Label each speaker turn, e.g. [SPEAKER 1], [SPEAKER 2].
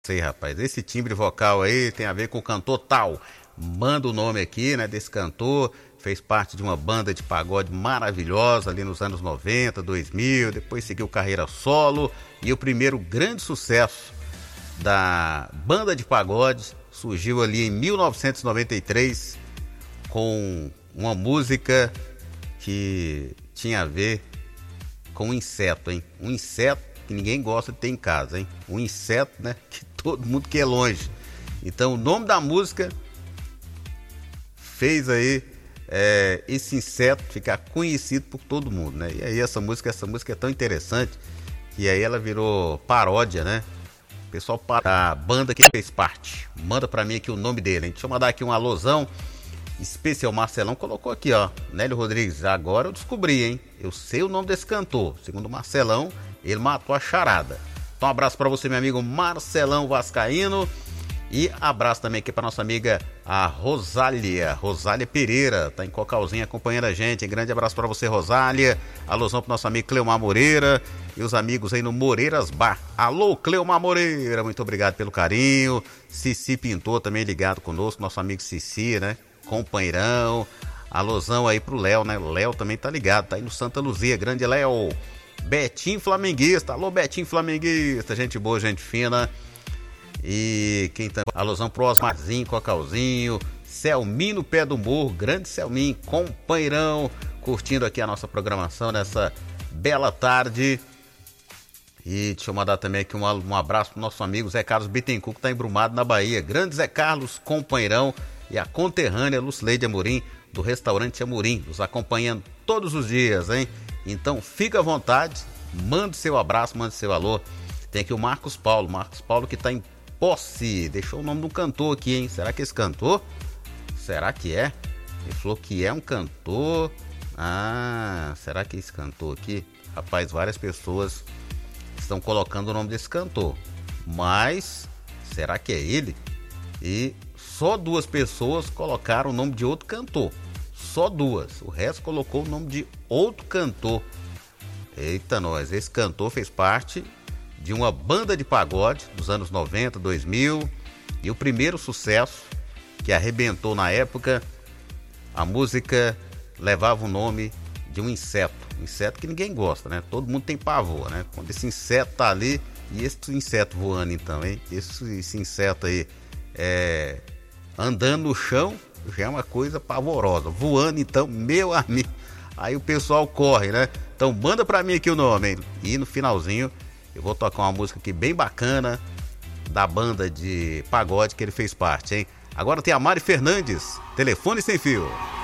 [SPEAKER 1] Sei, rapaz, esse timbre vocal aí tem a ver com o cantor tal. Manda o nome aqui, né, desse cantor. Fez parte de uma banda de pagode maravilhosa ali nos anos 90, 2000. Depois seguiu carreira solo. E o primeiro grande sucesso da banda de pagode surgiu ali em 1993 com uma música que tinha a ver com um inseto, hein? Um inseto que ninguém gosta de ter em casa, hein? Um inseto, né? Que todo mundo quer longe. Então o nome da música fez aí esse inseto ficar conhecido por todo mundo, né? E aí essa música é tão interessante que aí ela virou paródia, né? O pessoal a banda que fez parte. Manda pra mim aqui o nome dele, hein? Deixa eu mandar aqui um alôzão. Especial Marcelão colocou aqui, ó. Nélio Rodrigues, agora eu descobri, hein? Eu sei o nome desse cantor. Segundo o Marcelão, ele matou a charada. Então um abraço pra você, meu amigo Marcelão Vascaíno. E abraço também aqui pra nossa amiga a Rosália Pereira, tá em Cocalzinho acompanhando a gente. Um grande abraço pra você, Rosália. Alôzão pro nosso amigo Cleomar Moreira e os amigos aí no Moreiras Bar. Alô, Cleomar Moreira, muito obrigado pelo carinho. Cici Pintor também ligado conosco, nosso amigo Cici, né? Companheirão. Alôzão aí pro Léo, né? O Léo também tá ligado, tá aí no Santa Luzia, grande Léo. Betinho Flamenguista, alô Betinho Flamenguista, gente boa, gente fina. E quem tá... Alôzão pro Osmarzinho, Cocalzinho, Selmino Pé do Morro, grande Selminho, companheirão, curtindo aqui a nossa programação nessa bela tarde. E deixa eu mandar também aqui um abraço pro nosso amigo Zé Carlos Bittencourt, que tá embrumado na Bahia. Grande Zé Carlos, companheirão, e a conterrânea Lucileide Amorim, do restaurante Amorim, nos acompanhando todos os dias, hein? Então fica à vontade, mande seu abraço, mande seu alô. Tem aqui o Marcos Paulo que tá em Posse, deixou o nome do cantor aqui, hein? Será que esse cantor? Será que é? Ele falou que é um cantor. Ah, será que esse cantor aqui? Rapaz, várias pessoas estão colocando o nome desse cantor. Mas, será que é ele? E só 2 pessoas colocaram o nome de outro cantor. Só 2. O resto colocou o nome de outro cantor. Eita nós, esse cantor fez parte de uma banda de pagode dos anos 90, 2000, e o primeiro sucesso que arrebentou na época, a música levava o nome de um inseto que ninguém gosta, né? Todo mundo tem pavor, né? Quando esse inseto tá ali, e esse inseto voando então, hein? Esse inseto aí andando no chão já é uma coisa pavorosa, voando então, meu amigo, aí o pessoal corre, né? Então manda pra mim aqui o nome, hein? E no finalzinho eu vou tocar uma música aqui bem bacana da banda de pagode que ele fez parte, hein? Agora tem a Mari Fernandes, Telefone Sem Fio.